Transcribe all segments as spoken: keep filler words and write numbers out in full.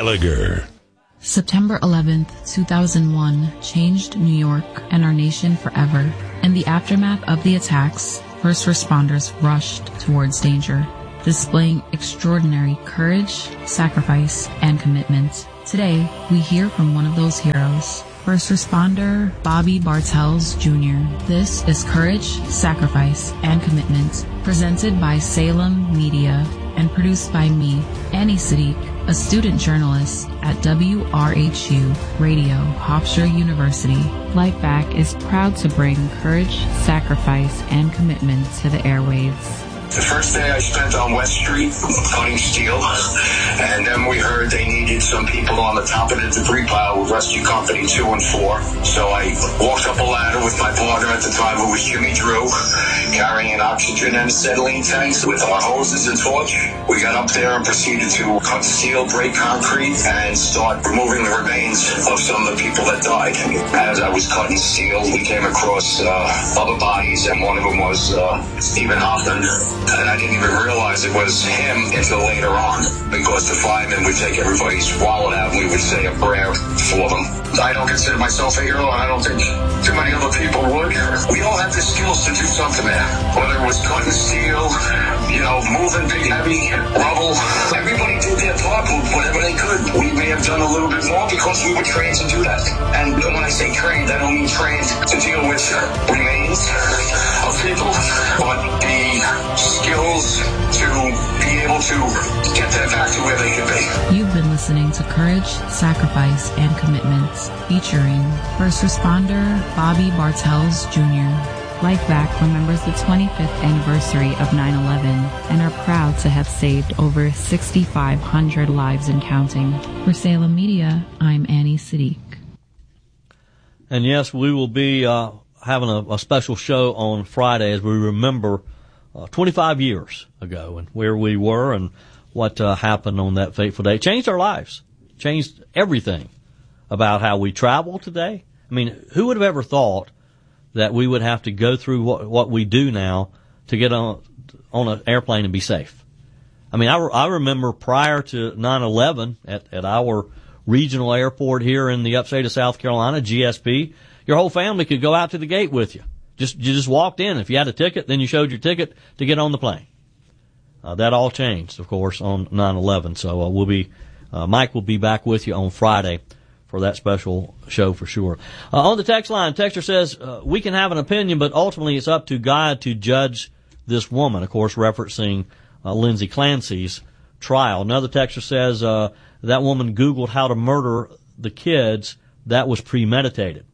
Gallagher. September eleventh, two thousand one changed New York and our nation forever. In the aftermath of the attacks, first responders rushed towards danger, displaying extraordinary courage, sacrifice, and commitment. Today, we hear from one of those heroes, first responder Bobby Bartels Junior This is Courage, Sacrifice, and Commitment, presented by Salem Media and produced by me, Annie Siddiq, a student journalist at W R H U Radio, Hofstra University. Lifeback is proud to bring courage, sacrifice, and commitment to the airwaves. The first day I spent on West Street cutting steel, and then we heard they needed some people on the top of the debris pile with Rescue Company two and four. So I walked up a ladder with my partner at the time, who was Jimmy Drew, carrying an oxygen and acetylene tanks with our hoses and torch. We got up there and proceeded to cut steel, break concrete, and start removing the remains of some of the people that died. As I was cutting steel, we came across uh, other bodies, and one of them was uh, Stephen Hoffman. And I didn't even realize it was him until later on, because the firemen would take everybody's wallet out and we would say a prayer for them. I don't consider myself a hero, and I don't think too many other people would. We all have the skills to do something there, whether it was cutting steel, you know, moving big, heavy rubble. Everybody did their part with whatever they could. We may have done a little bit more because we were trained to do that. And when I say trained, I don't mean trained to deal with remains of people, but the skills to be able to get them back to where they could be. You've been listening to Courage, Sacrifice, and Commitment, featuring first responder Bobby Bartels Junior Lifeback remembers the twenty-fifth anniversary of nine eleven and are proud to have saved over six thousand five hundred lives and counting. For Salem Media, I'm Annie Siddiq. And yes, we will be uh, having a, a special show on Friday as we remember uh, twenty-five years ago and where we were and what uh, happened on that fateful day. It changed our lives, changed everything about how we travel today. I mean, who would have ever thought that we would have to go through what, what we do now to get on on an airplane and be safe? I mean, I, I remember prior to nine eleven at, at our regional airport here in the upstate of South Carolina, G S P, your whole family could go out to the gate with you. Just you just walked in. If you had a ticket, then you showed your ticket to get on the plane. Uh, that all changed, of course, on nine eleven. So uh, we'll be uh, Mike will be back with you on Friday for that special show for sure. Uh, on the text line, texter says, uh, we can have an opinion, but ultimately it's up to God to judge this woman, of course, referencing uh, Lindsay Clancy's trial. Another texter says, uh, that woman Googled how to murder the kids. That was premeditated.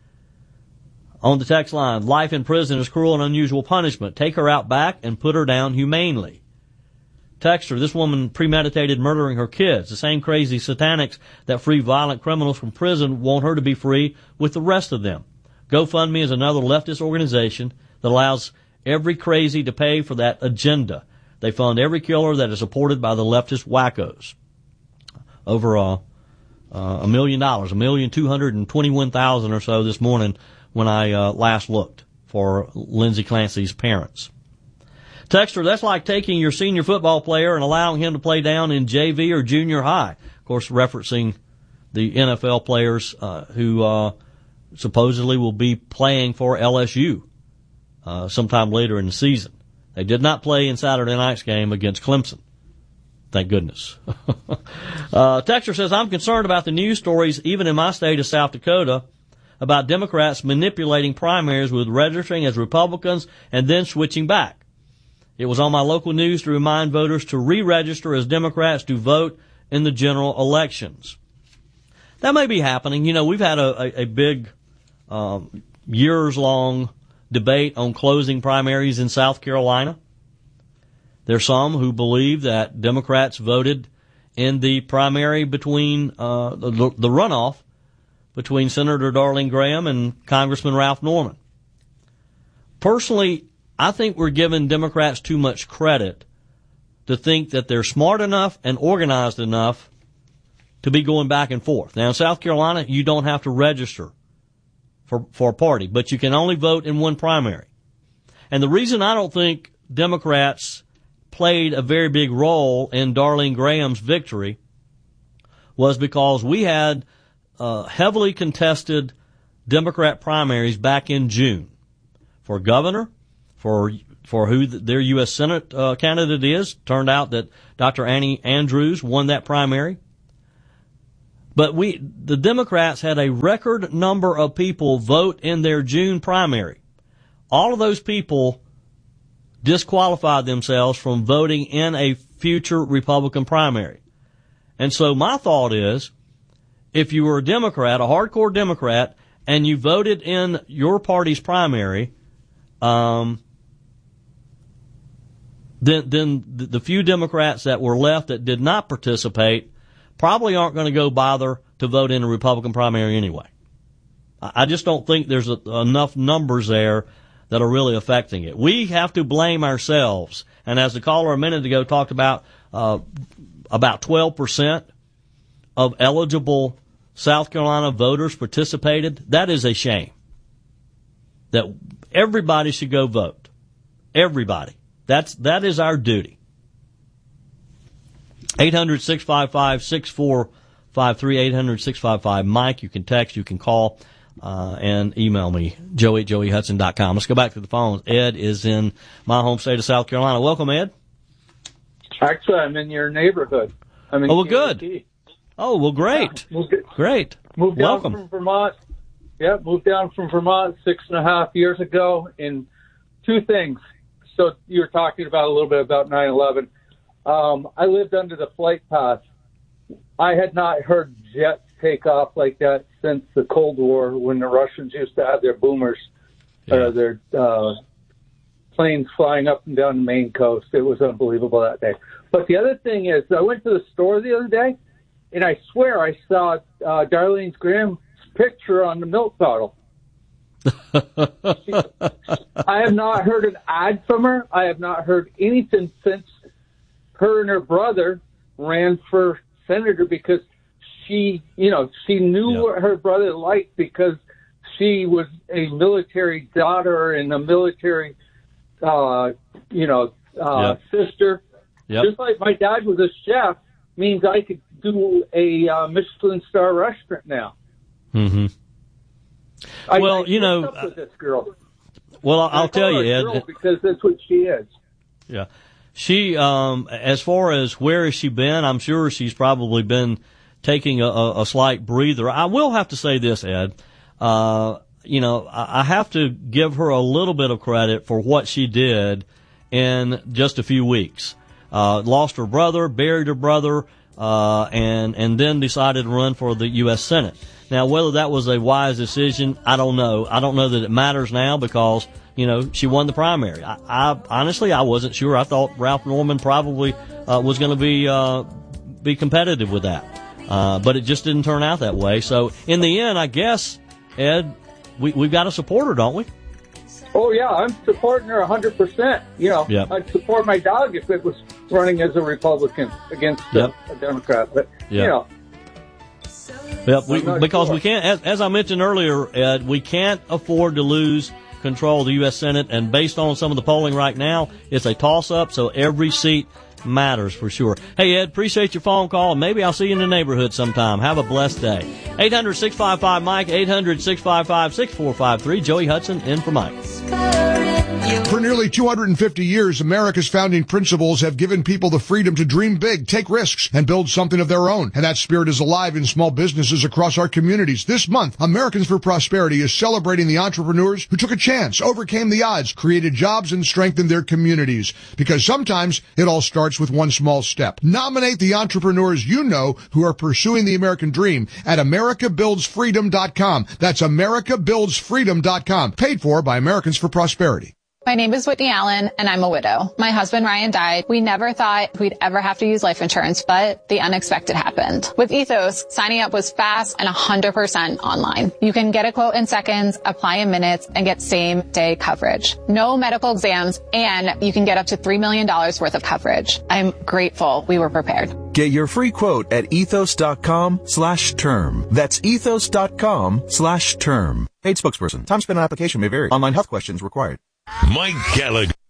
On the text line, life in prison is cruel and unusual punishment. Take her out back and put her down humanely. Texter, this woman premeditated murdering her kids. The same crazy satanics that free violent criminals from prison want her to be free with the rest of them. GoFundMe is another leftist organization that allows every crazy to pay for that agenda. They fund every killer that is supported by the leftist wackos. Over a, uh, a million dollars, a million two hundred and twenty-one thousand or so this morning when I uh, last looked for Lindsay Clancy's parents. Texter, that's like taking your senior football player and allowing him to play down in J V or junior high. Of course, referencing the N F L players uh, who uh, supposedly will be playing for L S U uh, sometime later in the season. They did not play in Saturday night's game against Clemson. Thank goodness. uh, Texter says, I'm concerned about the news stories, even in my state of South Dakota, about Democrats manipulating primaries with registering as Republicans and then switching back. It was on my local news to remind voters to re-register as Democrats to vote in the general elections. That may be happening. You know, we've had a, a, a big um, years-long debate on closing primaries in South Carolina. There's some who believe that Democrats voted in the primary between uh, the, the runoff between Senator Darlene Graham and Congressman Ralph Norman. Personally, I think we're giving Democrats too much credit to think that they're smart enough and organized enough to be going back and forth. Now, in South Carolina, you don't have to register for, for a party, but you can only vote in one primary. And the reason I don't think Democrats played a very big role in Darlene Graham's victory was because we had uh, heavily contested Democrat primaries back in June for governor, for for who their U S Senate uh, candidate is. Turned out that Doctor Annie Andrews won that primary. But we, the Democrats had a record number of people vote in their June primary. All of those people disqualified themselves from voting in a future Republican primary. And so my thought is, if you were a Democrat, a hardcore Democrat, and you voted in your party's primary, um, then, then the few Democrats that were left that did not participate probably aren't going to go bother to vote in a Republican primary anyway. I just don't think there's a, enough numbers there that are really affecting it. We have to blame ourselves. And as the caller a minute ago talked about, uh, about twelve percent of eligible South Carolina voters participated. That is a shame. That everybody should go vote. Everybody. That's, that is our duty. eight hundred, six five five, six four five three, eight hundred, six five five, Mike. You can text, you can call, uh, and email me, joey at joey hudson dot com. Let's go back to the phones. Ed is in my home state of South Carolina. Welcome, Ed. Actually, I'm in your neighborhood. I'm in oh, well, good. Oh, well, great. Yeah, moved, great. Moved down Welcome. from Vermont. Yeah, moved down from Vermont six and a half years ago. And two things. So you were talking about a little bit about nine eleven. Um, I lived under the flight path. I had not heard jets take off like that since the Cold War, when the Russians used to have their boomers, yeah. or their uh, planes flying up and down the Maine coast. It was unbelievable that day. But the other thing is, I went to the store the other day, and I swear I saw uh, Darlene Graham's picture on the milk bottle. I have not heard an ad from her. I have not heard anything since her and her brother ran for senator, because she, you know, she knew yeah. what her brother liked, because she was a military daughter and a military, uh, you know, uh, yep. sister. Yep. Just like my dad was a chef, means I could do a uh, Michelin star restaurant now. Mm-hmm. I, well, I you know, up with this girl. Well, I'll, I'll tell you, Ed, because that's what she is. Yeah, she. Um, as far as where has she been, I'm sure she's probably been taking a, a, a slight breather. I will have to say this, Ed. Uh, you know, I, I have to give her a little bit of credit for what she did in just a few weeks. Uh, lost her brother, buried her brother, uh, and and then decided to run for the U S Senate. Now, whether that was a wise decision, I don't know. I don't know that it matters now, because, you know, she won the primary. I, I honestly, I wasn't sure. I thought Ralph Norman probably uh, was going to be uh, be competitive with that, uh, but it just didn't turn out that way. So, in the end, I guess, Ed, we we've got to support her, don't we? Oh yeah, I'm supporting her one hundred percent. You know, yep. I'd support my dog if it was running as a Republican against yep. a, a Democrat. But yep. you know. Yep, we, because sure. we can't, as, as I mentioned earlier, Ed, we can't afford to lose control of the U S Senate, and based on some of the polling right now, it's a toss-up, so every seat matters for sure. Hey, Ed, appreciate your phone call, and maybe I'll see you in the neighborhood sometime. Have a blessed day. eight hundred, six five five, Mike, eight hundred, six five five, six four five three. Joey Hudson in for Mike. For nearly two hundred fifty years, America's founding principles have given people the freedom to dream big, take risks, and build something of their own. And that spirit is alive in small businesses across our communities. This month, Americans for Prosperity is celebrating the entrepreneurs who took a chance, overcame the odds, created jobs, and strengthened their communities. Because sometimes it all starts with one small step. Nominate the entrepreneurs you know who are pursuing the American dream at america builds freedom dot com. That's america builds freedom dot com. Paid for by Americans for Prosperity. My name is Whitney Allen, and I'm a widow. My husband, Ryan, died. We never thought we'd ever have to use life insurance, but the unexpected happened. With Ethos, signing up was fast and one hundred percent online. You can get a quote in seconds, apply in minutes, and get same-day coverage. No medical exams, and you can get up to three million dollars worth of coverage. I'm grateful we were prepared. Get your free quote at ethos.com slash term. That's ethos.com slash term. Paid spokesperson. Time spent on application may vary. Online health questions required. Mike Gallagher.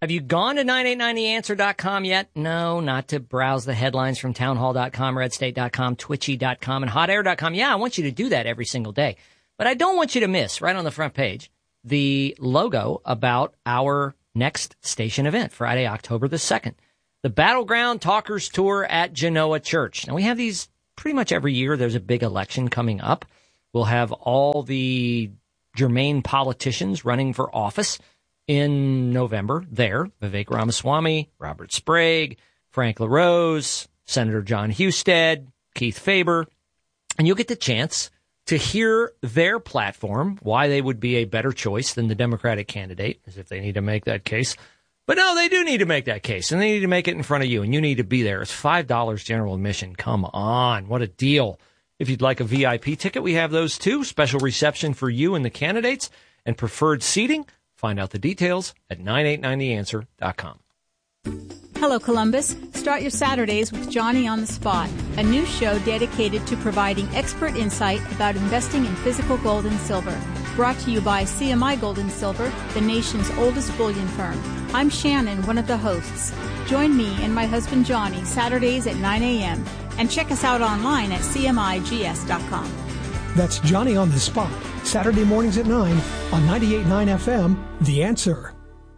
Have you gone to nine eight nine the answer dot com yet? No, not to browse the headlines from townhall dot com, red state dot com, twitchy dot com, and hot air dot com. Yeah, I want you to do that every single day. But I don't want you to miss, right on the front page, the logo about our next station event, Friday, October the second. The Battleground Talkers Tour at Genoa Church. Now, we have these pretty much every year. There's a big election coming up. We'll have all the germane politicians running for office in November there. Vivek Ramaswamy, Robert Sprague, Frank LaRose, Senator John Husted, Keith Faber. And you'll get the chance to hear their platform, why they would be a better choice than the Democratic candidate, as if they need to make that case. But no, they do need to make that case, and they need to make it in front of you, and you need to be there. It's five dollars general admission. Come on. What a deal. If you'd like a V I P ticket, we have those too. Special reception for you and the candidates and preferred seating. Find out the details at nine eight nine the answer dot com. Hello, Columbus. Start your Saturdays with Johnny on the Spot, a new show dedicated to providing expert insight about investing in physical gold and silver. Brought to you by C M I Gold and Silver, the nation's oldest bullion firm. I'm Shannon, one of the hosts. Join me and my husband Johnny Saturdays at nine a.m. and check us out online at c m i g s dot com. That's Johnny on the Spot, Saturday mornings at nine on ninety-eight point nine F M, The Answer.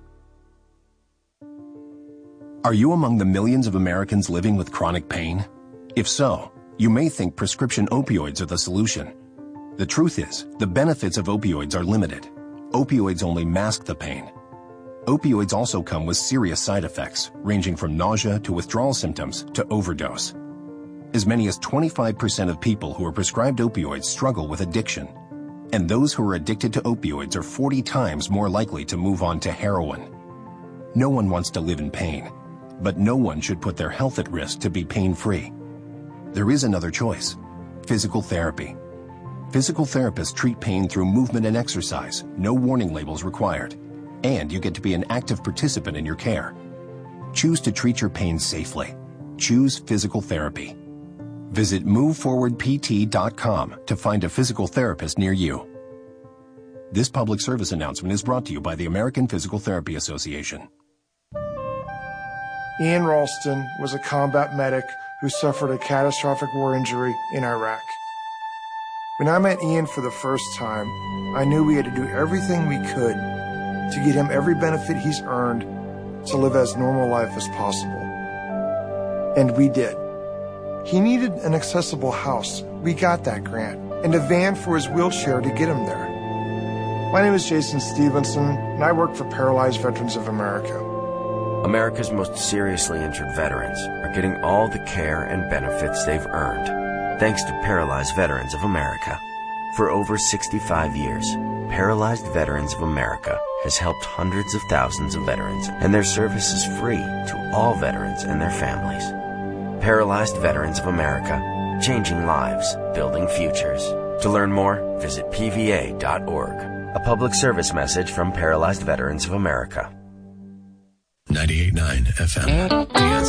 Are you among the millions of Americans living with chronic pain? If so, you may think prescription opioids are the solution. The truth is, the benefits of opioids are limited. Opioids only mask the pain. Opioids also come with serious side effects, ranging from nausea to withdrawal symptoms to overdose. As many as twenty-five percent of people who are prescribed opioids struggle with addiction. And those who are addicted to opioids are forty times more likely to move on to heroin. No one wants to live in pain, but no one should put their health at risk to be pain-free. There is another choice: physical therapy. Physical therapists treat pain through movement and exercise, no warning labels required, and you get to be an active participant in your care. Choose to treat your pain safely. Choose physical therapy. Visit move forward p t dot com to find a physical therapist near you. This public service announcement is brought to you by the American Physical Therapy Association. Ian Ralston was a combat medic who suffered a catastrophic war injury in Iraq. When I met Ian for the first time, I knew we had to do everything we could to get him every benefit he's earned to live as normal life as possible. And we did. He needed an accessible house. We got that grant, and a van for his wheelchair to get him there. My name is Jason Stevenson, and I work for Paralyzed Veterans of America. America's most seriously injured veterans are getting all the care and benefits they've earned, thanks to Paralyzed Veterans of America. For over sixty-five years, Paralyzed Veterans of America has helped hundreds of thousands of veterans, and their service is free to all veterans and their families. Paralyzed Veterans of America, changing lives, building futures. To learn more, visit p v a dot org. A public service message from Paralyzed Veterans of America. ninety-eight point nine F M.